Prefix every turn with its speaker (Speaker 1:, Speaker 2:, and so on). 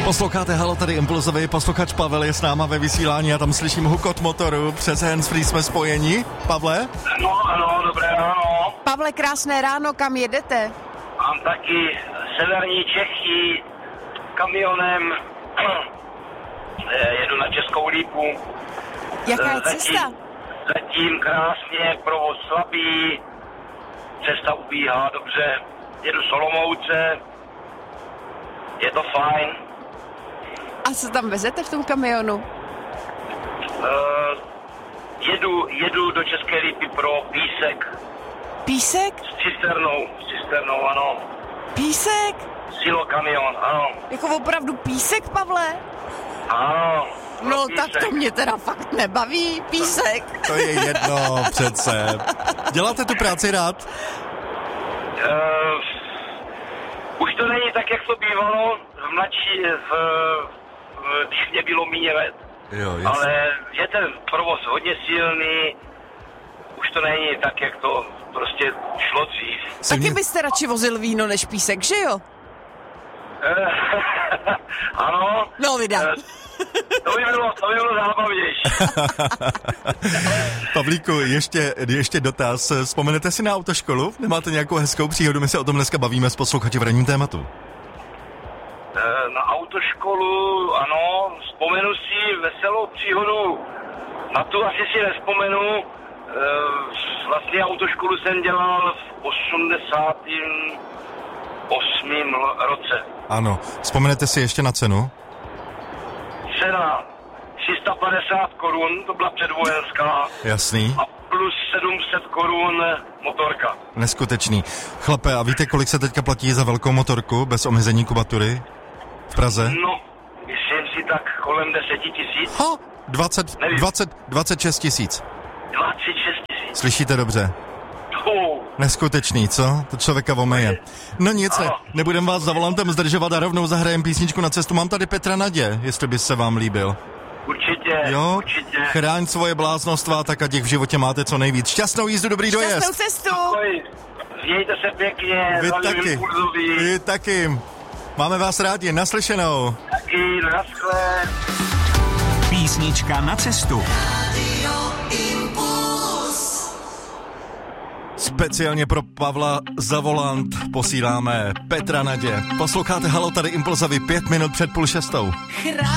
Speaker 1: Posloucháte Halo, tady Impulzový posluchač Pavel je s náma ve vysílání a tam slyším hukot motoru. Přes handsfree jsme spojeni. Pavle?
Speaker 2: Ano, dobré ráno.
Speaker 3: Pavle, krásné ráno, kam jedete?
Speaker 2: Mám taky severní Čechy kamionem. Jedu na Českou Lípu.
Speaker 3: Jaká je cesta?
Speaker 2: Zatím krásně, provoz slabý, cesta ubíhá dobře. Jedu z Olomouce, je to fajn.
Speaker 3: A co tam vezete v tom kamionu?
Speaker 2: Jedu do České Lípy pro písek.
Speaker 3: Písek?
Speaker 2: S cisternou, ano.
Speaker 3: Písek?
Speaker 2: Silokamion, ano.
Speaker 3: Jako opravdu písek, Pavle?
Speaker 2: Ano.
Speaker 3: No
Speaker 2: písek.
Speaker 3: tak to mě teda fakt nebaví, písek.
Speaker 1: To je jedno přece. Děláte tu práci rád?
Speaker 2: Už to není tak, jak to bývalo když mě bylo méně let.
Speaker 1: Jo,
Speaker 2: ale je ten provoz hodně silný, už to není tak, jak to prostě šlo dřív.
Speaker 3: Taky byste radši vozil víno než písek, že jo?
Speaker 2: Ano.
Speaker 3: No, vydá.
Speaker 2: To by bylo zábavnější.
Speaker 1: Pavlíku, ještě dotaz. Vzpomenete si na autoškolu? Nemáte nějakou hezkou příhodu? My se o tom dneska bavíme s posluchači v ranním tématu.
Speaker 2: Na autoškolu, ano, vzpomenu si veselou příhodu. Na tu asi si nevzpomenu. Vlastně autoškolu jsem dělal v 88. roce.
Speaker 1: Ano. Vzpomenete si ještě na cenu?
Speaker 2: Cena 350 korun, to byla předvojenská.
Speaker 1: Jasný.
Speaker 2: A plus 700 korun motorka.
Speaker 1: Neskutečný. Chlape, a víte, kolik se teďka platí za velkou motorku bez omezení kubatury v Praze?
Speaker 2: No, myslím si tak kolem 10 000.
Speaker 1: 26 tisíc.
Speaker 2: 26 000.
Speaker 1: Slyšíte dobře? Neskutečný, co? To člověka omeje. No nic, nebudem vás za volantem zdržovat a rovnou zahrajem písničku na cestu. Mám tady Petra Nadě, jestli by se vám líbil.
Speaker 2: Určitě,
Speaker 1: jo?
Speaker 2: Určitě.
Speaker 1: Chráň svoje bláznostva, tak ať jich v životě máte co nejvíc. Šťastnou jízdu, dobrý dojezd.
Speaker 3: Šťastnou cestu.
Speaker 2: Mějte se pěkně.
Speaker 1: Vy taky. Máme vás rádi, naslyšenou.
Speaker 2: Taky, naschle.
Speaker 4: Písnička na cestu.
Speaker 1: Speciálně pro Pavla za volant posíláme Petra Nadě. Posloucháte Halo, tady Impulzavy 5 minut před 5:30.